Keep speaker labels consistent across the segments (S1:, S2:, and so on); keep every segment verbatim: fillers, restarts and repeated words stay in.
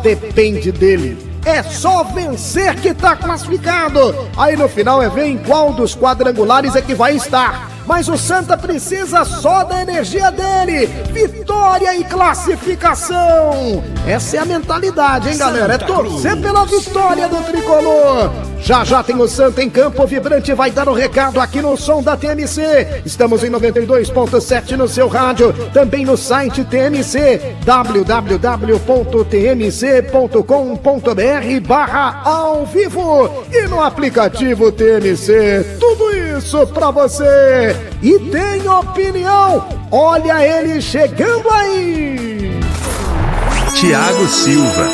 S1: depende dele. É só vencer que tá classificado. Aí no final é ver em qual dos quadrangulares é que vai estar. Mas o Santa precisa só da energia dele. Vitória e classificação. Essa é a mentalidade, hein, galera? É torcer pela vitória do tricolor. Já já tem o Santa em campo. O Vibrante vai dar o recado aqui no som da T M C. Estamos em noventa e dois ponto sete no seu rádio. Também no site T M C. w w w ponto t m c ponto com ponto b r barra ao vivo. E no aplicativo T M C. Tudo isso pra você. E tem opinião. Olha ele chegando aí.
S2: Thiago Silva.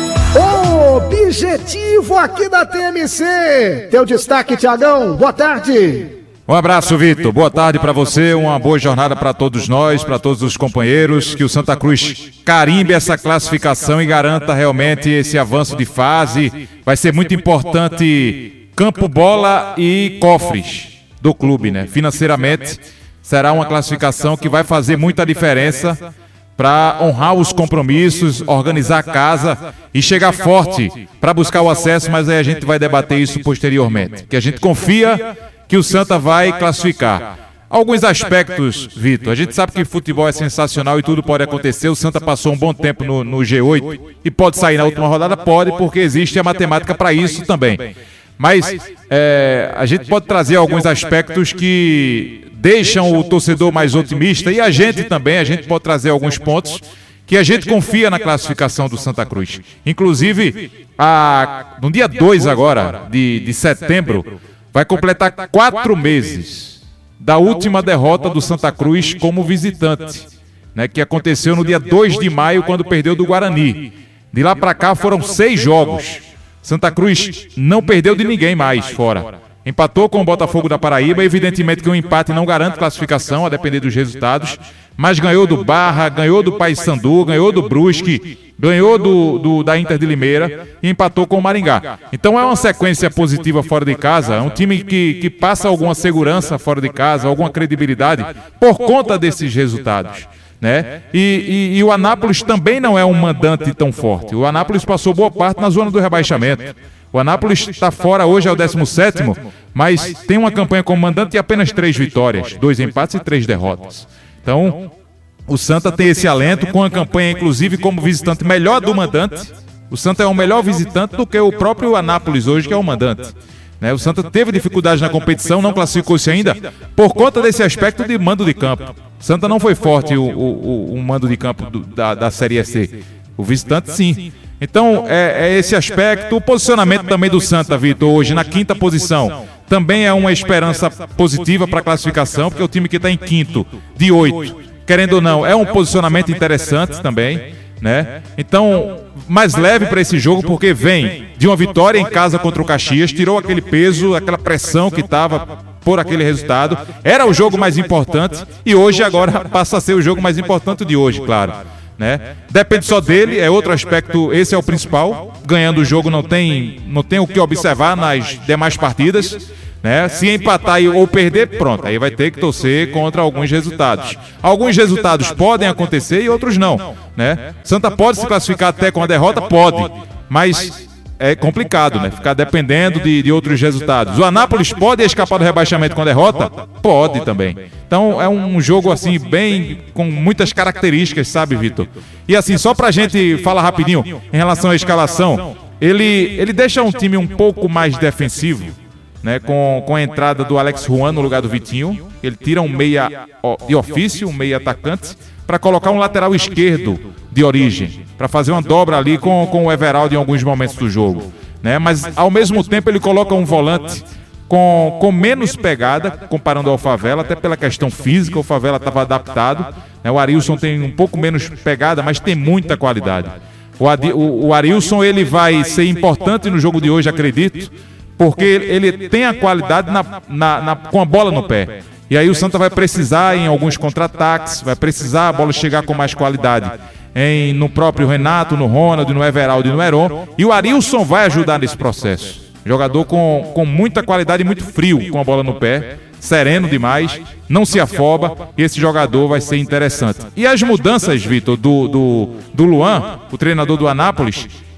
S1: Objetivo aqui da T M C. Teu destaque, Thiagão. Boa tarde.
S3: Um abraço, Vitor. Boa tarde para você. Uma boa jornada para todos nós, para todos os companheiros. Que o Santa Cruz carimbe essa classificação e garanta realmente esse avanço de fase. Vai ser muito importante campo, bola e cofres do clube, né? Financeiramente, será uma classificação que vai fazer muita diferença para honrar os compromissos, organizar a casa e chegar forte para buscar o acesso, mas aí a gente vai debater isso posteriormente. Que a gente confia que o Santa vai classificar. Alguns aspectos, Vitor, a gente sabe que futebol é sensacional e tudo pode acontecer. O Santa passou um bom tempo no, no G oito e pode sair na última rodada? Pode, porque existe a matemática para isso também. Mas é, a gente pode trazer alguns aspectos que deixam o torcedor mais otimista e a gente também, a gente pode trazer alguns pontos que a gente confia na classificação do Santa Cruz. Inclusive, a, no dia dois agora, de, de setembro, vai completar quatro meses da última derrota do Santa Cruz como visitante, né, que aconteceu no dia dois de maio, quando perdeu do Guarani. De lá para cá foram seis jogos. Santa Cruz não perdeu de ninguém mais fora. Empatou com o Botafogo da Paraíba, evidentemente que um empate não garante classificação, a depender dos resultados, mas ganhou do Barra, ganhou do Paysandu, ganhou do Brusque, ganhou do, do, da Inter de Limeira e empatou com o Maringá. Então é uma sequência positiva fora de casa, é um time que, que passa alguma segurança fora de casa, alguma credibilidade por conta desses resultados. Né? E, e, e o Anápolis também não é um mandante tão forte. O Anápolis passou boa parte na zona do rebaixamento. O Anápolis está fora hoje, é o décimo sétimo, mas tem uma campanha como mandante e apenas três vitórias, dois empates e três derrotas. Então, o Santa tem esse alento com a campanha, inclusive, como visitante melhor do mandante. O Santa é um melhor visitante do que o próprio Anápolis hoje, que é o mandante. Né? O Santa teve dificuldade na competição, não classificou-se ainda, por conta desse aspecto de mando de campo. Santa não foi forte o, o, o mando de campo do, da, da Série C. O visitante, sim. Então, é, é esse aspecto. O posicionamento também do Santa, Vitor, hoje na quinta posição, também é uma esperança positiva para a classificação, porque o time que está em quinto, de oito, querendo ou não, é um posicionamento interessante também, né? Então, mais leve para esse jogo, porque vem de uma vitória em casa contra o Caxias, tirou aquele peso, aquela pressão que estava por aquele resultado. Era o jogo mais importante e hoje agora passa a ser o jogo mais importante de hoje, claro. Né? Depende só dele, é outro aspecto, esse é o principal. Ganhando o jogo não tem, não tem o que observar nas demais partidas. Né? Se empatar ou perder, pronto, aí vai ter que torcer contra alguns resultados. Alguns resultados podem acontecer e outros não. Né? Santa pode se classificar até com a derrota? Pode, mas é complicado, né? Ficar dependendo de, de outros resultados. O Anápolis pode escapar do rebaixamento com a derrota? Pode também. Então é um jogo assim bem com muitas características, sabe, Vitor? E assim, só pra gente falar rapidinho em relação à escalação, ele, ele deixa um time um pouco mais defensivo, né, com, com a entrada do Alex Juan no lugar do Vitinho. Ele tira um meia de ofício, um meia atacante, para colocar um lateral esquerdo de origem, para fazer uma dobra ali com, com o Everaldo em alguns momentos do jogo. Né? Mas, ao mesmo tempo, ele coloca um volante com, com menos pegada, comparando ao Favela, até pela questão física, o Favela estava adaptado. Né? O Arilson tem um pouco menos pegada, mas tem muita qualidade. O, Adi, o, o Arilson ele vai ser importante no jogo de hoje, acredito, porque ele, ele tem a qualidade na, na, na, com a bola no pé. E aí o Santa vai precisar em alguns contra-ataques, vai precisar a bola chegar com mais qualidade em, no próprio Renato, no Ronald, no Everaldo e no Heron. E o Arilson vai ajudar nesse processo. Jogador com, com muita qualidade e muito frio com a bola no pé, sereno demais, não se afoba, e esse jogador vai ser interessante. E as mudanças, Vitor, do, do, do Luan, o treinador do Anápolis,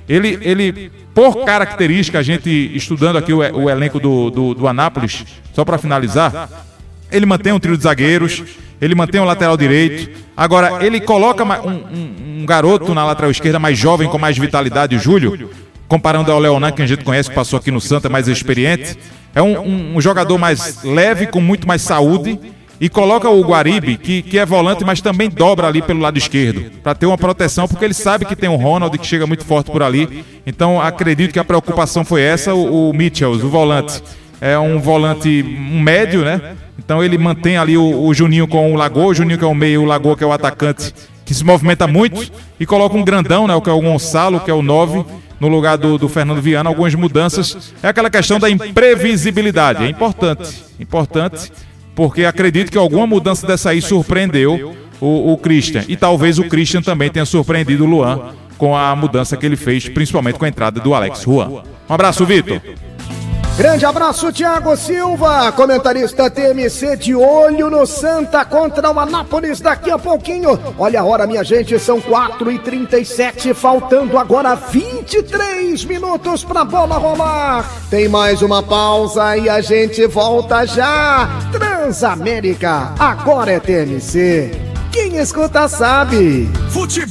S3: Ele, ele por característica, a gente estudando aqui o, o elenco do, do, do Anápolis, só para finalizar, ele mantém um trio de zagueiros, ele mantém o lateral direito. Agora, ele coloca um, um, um garoto na lateral esquerda mais jovem, com mais vitalidade, o Júlio, comparando ao Leonan, que a gente conhece, que passou aqui no Santa, mais experiente. É um, um, um jogador mais leve, com muito mais saúde. E coloca o Guaribe, que, que é volante, mas também dobra ali pelo lado esquerdo, para ter uma proteção, porque ele sabe que tem o Ronald, que chega muito forte por ali. Então, acredito que a preocupação foi essa. O, o Mitchell, o volante, é um volante um médio, né? Então, ele mantém ali o, o Juninho com o Lagoa, o Juninho que é o meio, o Lagoa que é o atacante, que se movimenta muito, e coloca um grandão, né? Que é o Gonçalo, que é o nove, no lugar do, do Fernando Viana. Algumas mudanças. É aquela questão da imprevisibilidade. É importante, importante. Porque acredito que alguma mudança dessa aí surpreendeu o, o Christian. E talvez o Christian também tenha surpreendido o Luan com a mudança que ele fez, principalmente com a entrada do Alex Juan. Um abraço, Vitor.
S1: Grande abraço, Thiago Silva, comentarista T M C, de olho no Santa contra o Anápolis daqui a pouquinho. Olha a hora, minha gente, são quatro e trinta e sete, faltando agora vinte e três minutos pra bola rolar. Tem mais uma pausa e a gente volta já. Transamérica, agora é T M C. Quem escuta sabe. Futebol.